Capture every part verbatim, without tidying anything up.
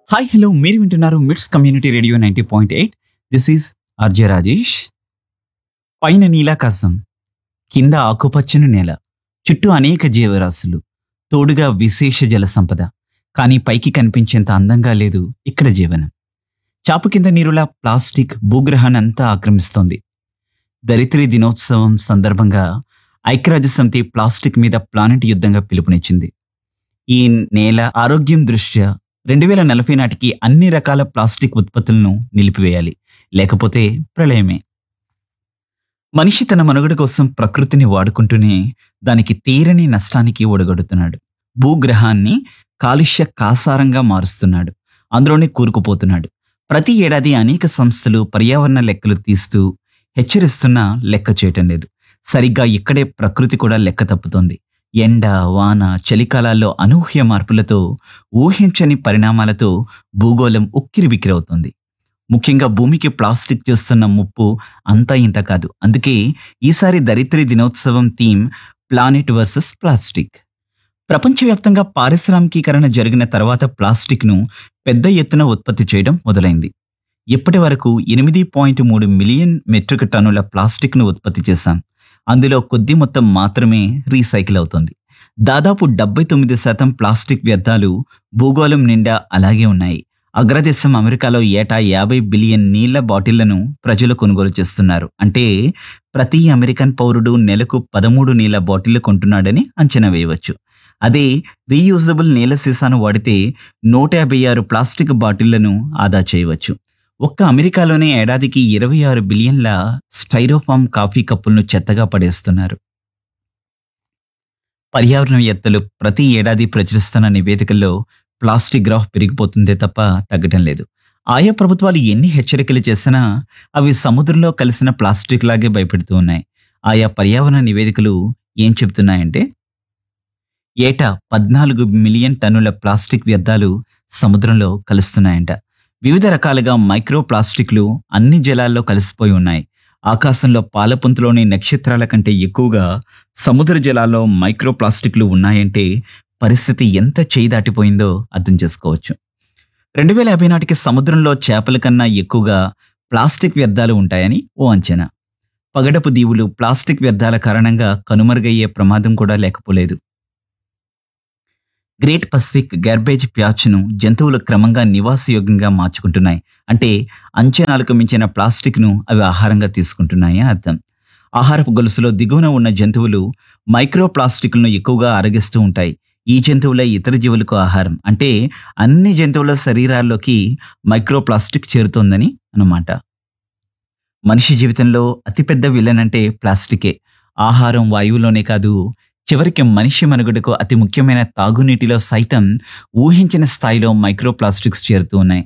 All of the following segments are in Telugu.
హాయ్ హలో మీరు వింటున్నారు మిట్స్ community radio ninety point eight. This is RJ Rajesh. పైన నీలాకాశం, కింద ఆకుపచ్చని నేల, చుట్టూ అనేక జీవరాశులు, తోడుగా విశేష జల సంపద. కానీ పైకి కనిపించేంత అందంగా లేదు ఇక్కడ జీవనం. చాపు కింద నీరులా ప్లాస్టిక్ భూగ్రహాన్ని అంతా ఆక్రమిస్తోంది. ధరిత్రి దినోత్సవం సందర్భంగా ఐక్యరాజ్య సమితి ప్లాస్టిక్ మీద ప్లానెట్ యుద్ధంగా పిలుపునిచ్చింది. ఈ నేల ఆరోగ్యం దృష్ట్యా రెండు వేల నలభై నాటికి అన్ని రకాల ప్లాస్టిక్ ఉత్పత్తులను నిలిపివేయాలి, లేకపోతే ప్రళయమే. మనిషి తన మనుగడ కోసం ప్రకృతిని వాడుకుంటూనే దానికి తీరని నష్టానికి ఒడగొడుతున్నాడు. భూగ్రహాన్ని కాలుష్య కాసారంగా మారుస్తున్నాడు, అందులోనే కూరుకుపోతున్నాడు. ప్రతి ఏడాది అనేక సంస్థలు పర్యావరణ లెక్కలు తీస్తూ హెచ్చరిస్తున్నా లెక్క చేయటం లేదు. సరిగ్గా ఇక్కడే ప్రకృతి కూడా లెక్క తప్పుతోంది. ఎండ, వాన, చలికాలాల్లో అనూహ్య మార్పులతో, ఊహించని పరిణామాలతో భూగోళం ఉక్కిరిబిక్కిరవుతోంది. ముఖ్యంగా భూమికి ప్లాస్టిక్ చేస్తున్న ముప్పు అంతా ఇంత కాదు. అందుకే ఈసారి ధరిత్రి దినోత్సవం థీమ్ ప్లానెట్ వర్సెస్ ప్లాస్టిక్. ప్రపంచవ్యాప్తంగా పారిశ్రామికీకరణ జరిగిన తర్వాత ప్లాస్టిక్ను పెద్ద ఎత్తున ఉత్పత్తి చేయడం మొదలైంది. ఇప్పటి వరకు ఎనిమిది పాయింట్ మూడు మిలియన్ మెట్రిక్ టన్నుల ప్లాస్టిక్ను ఉత్పత్తి చేశాం. అందులో కొద్ది మొత్తం మాత్రమే రీసైకిల్ అవుతోంది. దాదాపు డెబ్బై తొమ్మిది శాతం ప్లాస్టిక్ వ్యర్థాలు భూగోళం నిండా అలాగే ఉన్నాయి. అగ్రదేశం అమెరికాలో ఏటా యాభై బిలియన్ నీళ్ల బాటిళ్లను ప్రజలు కొనుగోలు చేస్తున్నారు. అంటే ప్రతి అమెరికన్ పౌరుడు నెలకు పదమూడు నీళ్ల బాటిళ్లు కొంటున్నాడని అంచనా వేయవచ్చు. అదే రీయూజబుల్ నీళ్ల సీసాను వాడితే నూట యాభై ఆరు ప్లాస్టిక్ బాటిళ్లను ఆదా చేయవచ్చు. ఒక్క అమెరికాలోనే ఏడాదికి ఇరవై ఆరు బిలియన్ల స్టైరోఫామ్ కాఫీ కప్పులను చెత్తగా పడేస్తున్నారు. పర్యావరణవేత్తలు ప్రతి ఏడాది ప్రచురిస్తున్న నివేదికల్లో ప్లాస్టిక్ గ్రాఫ్ పెరిగిపోతుందే తప్ప తగ్గటం లేదు. ఆయా ప్రభుత్వాలు ఎన్ని హెచ్చరికలు చేసినా అవి సముద్రంలో కలిసిన ప్లాస్టిక్ లాగే భయపెడుతూ ఉన్నాయి. ఆయా పర్యావరణ నివేదికలు ఏం చెబుతున్నాయంటే, ఏటా పద్నాలుగు మిలియన్ టన్నుల ప్లాస్టిక్ వ్యర్థాలు సముద్రంలో కలుస్తున్నాయంట. వివిధ రకాలుగా మైక్రో ప్లాస్టిక్లు అన్ని జలాల్లో కలిసిపోయి ఉన్నాయి. ఆకాశంలో పాలపుంతలోని నక్షత్రాల కంటే ఎక్కువగా సముద్ర జలాల్లో మైక్రో ప్లాస్టిక్లు ఉన్నాయంటే పరిస్థితి ఎంత చేయి దాటిపోయిందో అర్థం చేసుకోవచ్చు. రెండు వేల యాభై నాటికి సముద్రంలో చేపల కన్నా ఎక్కువగా ప్లాస్టిక్ వ్యర్థాలు ఉంటాయని ఓ అంచనా. పగడపు దీవులు ప్లాస్టిక్ వ్యర్థాల కారణంగా కనుమరుగయ్యే ప్రమాదం కూడా లేకపోలేదు. గ్రేట్ పసిఫిక్ గార్బేజ్ ప్యాచ్ను జంతువులు క్రమంగా నివాసయోగ్యంగా మార్చుకుంటున్నాయి. అంటే అంచనాలకు మించిన ప్లాస్టిక్ను అవి ఆహారంగా తీసుకుంటున్నాయి అని అర్థం. ఆహారపు గొలుసులో దిగువన ఉన్న జంతువులు మైక్రో ప్లాస్టిక్లను ఎక్కువగా అరగిస్తూ ఉంటాయి. ఈ జంతువులే ఇతర జీవులకు ఆహారం. అంటే అన్ని జంతువుల శరీరాల్లోకి మైక్రో ప్లాస్టిక్ చేరుతోందని అన్నమాట. మనిషి జీవితంలో అతిపెద్ద విలన్ అంటే ప్లాస్టికే. ఆహారం, వాయువులోనే కాదు, చివరికి మనిషి మనుగడకు అతి ముఖ్యమైన తాగునీటిలో సైతం ఊహించిన స్థాయిలో మైక్రో ప్లాస్టిక్స్ చేరుతూ ఉన్నాయి.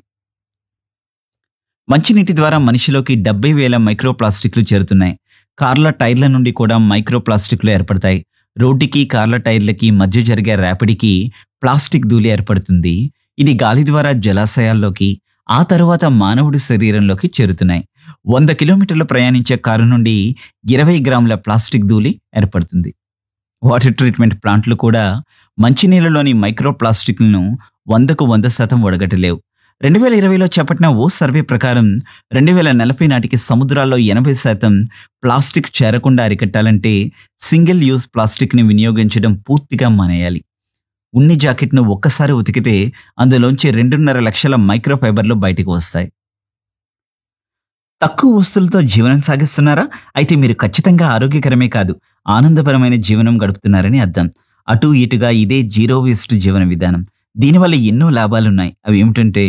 మంచినీటి ద్వారా మనిషిలోకి డెబ్బై వేల మైక్రో ప్లాస్టిక్లు చేరుతున్నాయి. కార్ల టైర్ల నుండి కూడా మైక్రో ప్లాస్టిక్లు ఏర్పడతాయి. రోడ్డుకి, కార్ల టైర్లకి మధ్య జరిగే ర్యాపిడ్కి ప్లాస్టిక్ ధూళి ఏర్పడుతుంది. ఇది గాలి ద్వారా జలాశయాల్లోకి, ఆ తర్వాత మానవుడి శరీరంలోకి చేరుతున్నాయి. వంద కిలోమీటర్లు ప్రయాణించే కారు నుండి ఇరవై గ్రాముల ప్లాస్టిక్ ధూళి ఏర్పడుతుంది. వాటర్ ట్రీట్మెంట్ ప్లాంట్లు కూడా మంచినీళ్ళలోని మైక్రో ప్లాస్టిక్లను వందకు వంద శాతం ఒడగట్టలేవు. రెండు వేల ఇరవైలో చేపట్టిన ఓ సర్వే ప్రకారం రెండు వేల నలభై నాటికి సముద్రాల్లో ఎనభై శాతం ప్లాస్టిక్ చేరకుండా అరికట్టాలంటే సింగిల్ యూజ్ ప్లాస్టిక్ని వినియోగించడం పూర్తిగా మానేయాలి. ఉన్ని జాకెట్ను ఒక్కసారి ఉతికితే అందులోంచి రెండున్నర లక్షల మైక్రో ఫైబర్లు బయటకు వస్తాయి. తక్కువ వస్తువులతో జీవనం సాగిస్తున్నారా? అయితే మీరు ఖచ్చితంగా ఆరోగ్యకరమే కాదు, ఆనందపరమైన జీవనం గడుపుతున్నారని అర్థం. అటు ఇటుగా ఇదే జీరో వేస్ట్ జీవన విధానం. దీనివల్ల ఎన్నో లాభాలున్నాయి. అవి ఏమిటంటే,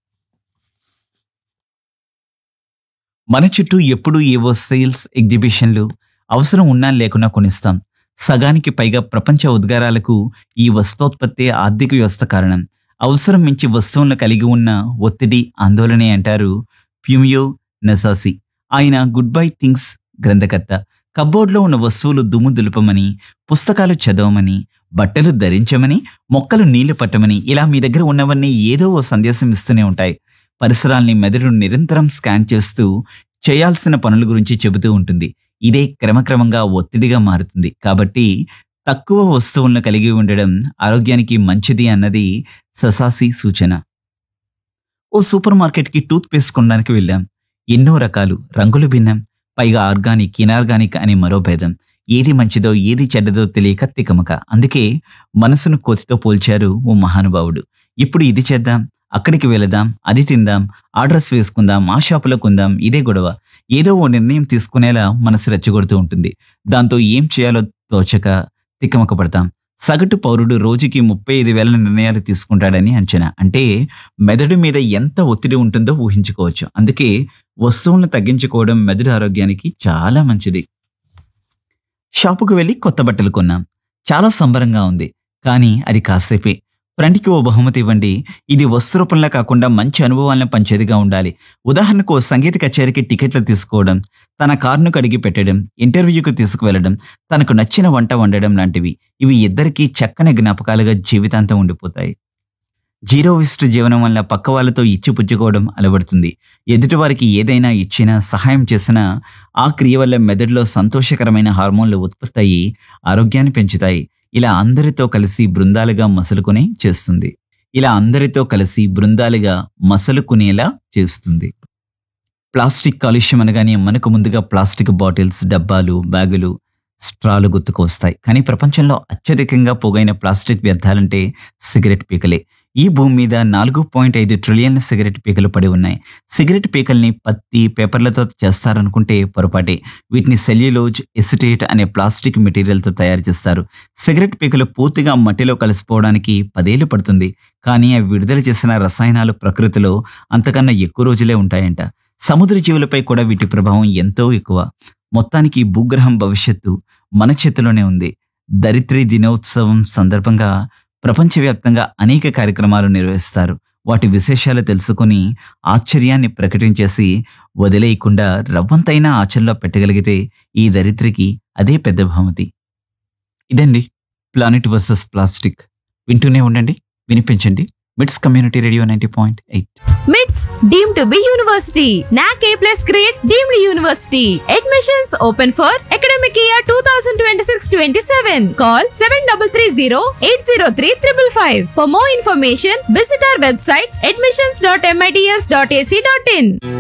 మన చుట్టూ ఎప్పుడూ ఏవో సేల్స్, ఎగ్జిబిషన్లు అవసరం ఉన్నా లేకున్నా కొనిస్తాం. సగానికి పైగా ప్రపంచ ఉద్గారాలకు ఈ వస్తోత్పత్తే ఆర్థిక వ్యవస్థ కారణం. అవసరం మించి వస్తువులను కలిగి ఉన్న ఒత్తిడి, ఆందోళనే అంటారు ఫ్యూమియో నెసాసి. ఆయన గుడ్ బై థింగ్స్ గ్రంథకర్త. కబ్బోర్డ్లో ఉన్న వస్తువులు దుమ్ము దులపమని, పుస్తకాలు చదవమని, బట్టలు ధరించమని, మొక్కలు నీళ్లు పట్టమని, ఇలా మీ దగ్గర ఉన్నవన్నీ ఏదో ఓ సందేశం ఇస్తూనే ఉంటాయి. పరిసరాల్ని మెదడు నిరంతరం స్కాన్ చేస్తూ చేయాల్సిన పనుల గురించి చెబుతూ ఉంటుంది. ఇదే క్రమక్రమంగా ఒత్తిడిగా మారుతుంది. కాబట్టి తక్కువ వస్తువులను కలిగి ఉండడం ఆరోగ్యానికి మంచిది అన్నది ససాసి సూచన. ఓ సూపర్ మార్కెట్కి టూత్ పేస్ట్ కొనడానికి వెళ్ళాం. ఎన్నో రకాలు, రంగులు భిన్నం, పైగా ఆర్గానిక్, ఇనార్గానిక్ అని మరో భేదం. ఏది మంచిదో ఏది చెడ్డదో తెలియక తికమక. అందుకే మనసును కోతితో పోల్చారు ఓ మహానుభావుడు. ఇప్పుడు ఇది చేద్దాం, అక్కడికి వెళదాం, అది తిందాం, ఆ డ్రెస్ వేసుకుందాం, ఆ షాపులో కొందాం, ఇదే గొడవ. ఏదో ఓ నిర్ణయం తీసుకునేలా మనసు రెచ్చగొడుతూ ఉంటుంది. దాంతో ఏం చేయాలో తోచక తికమక పడతాం. సగటు పౌరుడు రోజుకి ముప్పై ఐదు వేల నిర్ణయాలు తీసుకుంటాడని అంచనా. అంటే మెదడు మీద ఎంత ఒత్తిడి ఉంటుందో ఊహించుకోవచ్చు. అందుకే వస్తువులను తగ్గించుకోవడం మెదడు ఆరోగ్యానికి చాలా మంచిది. షాపుకు వెళ్ళి కొత్త బట్టలు కొన్నాం. చాలా సంబరంగా ఉంది. కానీ అది కాసేపే. ఫ్రెండ్కి ఓ బహుమతి ఇవ్వండి. ఇది వస్తు రూపంలో కాకుండా మంచి అనుభవాలను పంచేదిగా ఉండాలి. ఉదాహరణకు ఓ సంగీత కచేరీకి టికెట్లు తీసుకోవడం, తన కారును కడిగి పెట్టడం, ఇంటర్వ్యూకి తీసుకువెళ్ళడం, తనకు నచ్చిన వంట వండడం లాంటివి. ఇవి ఇద్దరికీ చక్కని జ్ఞాపకాలుగా జీవితాంతం ఉండిపోతాయి. జీరో వేస్ట్ జీవనం వల్ల పక్క వాళ్ళతో ఇచ్చి పుచ్చుకోవడం అలవడుతుంది. ఎదుటివారికి ఏదైనా ఇచ్చినా, సహాయం చేసినా ఆ క్రియ వల్ల మెదడులో సంతోషకరమైన హార్మోన్లు ఉత్పత్తి అయ్యి ఆరోగ్యాన్ని పెంచుతాయి. ఇలా అందరితో కలిసి బృందాలుగా మసలుకునే చేస్తుంది. ఇలా అందరితో కలిసి బృందాలుగా మసలుకునేలా చేస్తుంది. ప్లాస్టిక్ కాలుష్యం అనగానే మనకు ముందుగా ప్లాస్టిక్ బాటిల్స్, డబ్బాలు, బ్యాగులు, స్ట్రాలు గుర్తుకు వస్తాయి. కానీ ప్రపంచంలో అత్యధికంగా పోగైన ప్లాస్టిక్ వ్యర్థాలంటే సిగరెట్ పీకలే. ఈ భూమి మీద నాలుగు పాయింట్ ఐదు ట్రిలియన్ల సిగరెట్ పీకలు పడి ఉన్నాయి. సిగరెట్ పీకల్ని పత్తి, పేపర్లతో చేస్తారనుకుంటే పొరపాటే. వీటిని సెల్యులోజ్, ఎసిటేట్ అనే ప్లాస్టిక్ మెటీరియల్తో తయారు చేస్తారు. సిగరెట్ పీకలు పూర్తిగా మట్టిలో కలిసిపోవడానికి పదేళ్లు పడుతుంది. కానీ అవి విడుదల చేసిన రసాయనాలు ప్రకృతిలో అంతకన్నా ఎక్కువ రోజులే ఉంటాయంట. సముద్ర జీవులపై కూడా వీటి ప్రభావం ఎంతో ఎక్కువ. మొత్తానికి భూగ్రహం భవిష్యత్తు మన చేతిలోనే ఉంది. ధరిత్రి దినోత్సవం సందర్భంగా ప్రపంచవ్యాప్తంగా అనేక కార్యక్రమాలు నిర్వహిస్తారు. వాటి విశేషాలు తెలుసుకుని ఆశ్చర్యాన్ని ప్రకటించేసి వదిలేయకుండా రవ్వంతైనా ఆచరణలో పెట్టగలిగితే ఈ ధరిత్రికి అదే పెద్ద బహుమతి. ఇదండి ప్లానెట్ వర్సెస్ ప్లాస్టిక్. వింటూనే ఉండండి, వినిపించండి. మిట్స్ community radio ninety point eight. మిట్స్ డీమ్డ్ టు బి యూనివర్సిటీ. నాక్ ఏ plus grade deemed university. Admissions open for academic year two thousand twenty six twenty seven. Call seven three three zero eight zero three five five. For more information, visit our website admissions dot mits dot ac dot in.